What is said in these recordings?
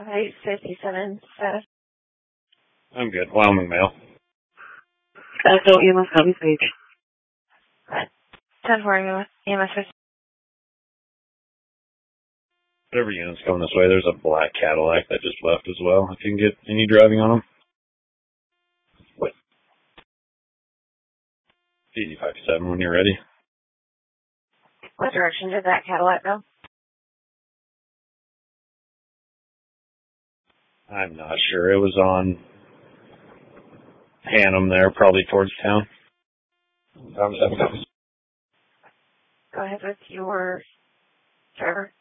557 status. I'm good. Wyoming mail. No EMS copy page. 10-4 EMS. Whatever unit's coming this way, there's a black Cadillac that just left as well. If you can get any driving on them. What? PD57 when you're ready. What direction did that Cadillac go? I'm not sure. It was on Hannum there, probably towards town. Go ahead with your driver.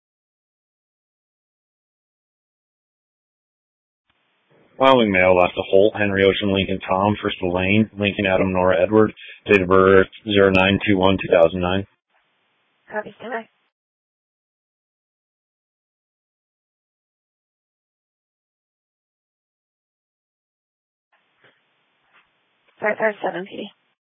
Wyoming mail left a Holt, Henry Ocean, Lincoln Tom, First Lane, Lincoln Adam, Nora Edward, date of birth 09/21/2009. Copy, stand by. Sorry, 7 PD.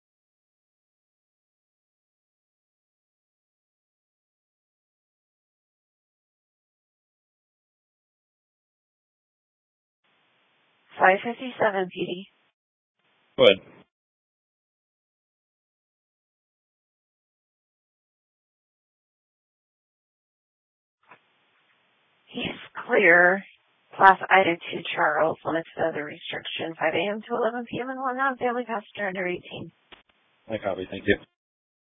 $557 PD. Go ahead. He's clear. Class I-2 Charles, limits to other restriction, 5 a.m. to 11 p.m. and 1 non-family passenger under 18. I copy, thank you.